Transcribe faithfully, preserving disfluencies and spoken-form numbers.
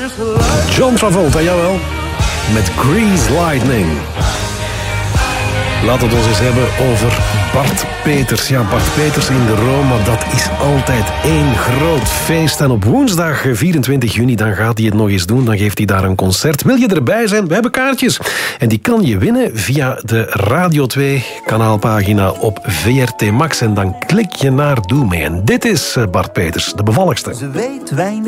John Travolta, jawel. Met Grease Lightning. Laten we het ons eens hebben over Bart Peters. Ja, Bart Peters in de Roma, dat is altijd één groot feest. En op woensdag vierentwintig juni, dan gaat hij het nog eens doen. Dan geeft hij daar een concert. Wil je erbij zijn? We hebben kaartjes. En die kan je winnen via de Radio twee kanaalpagina op V R T Max. En dan klik je naar Doe mee. En dit is Bart Peters, de bevalligste. Ze weet weinig.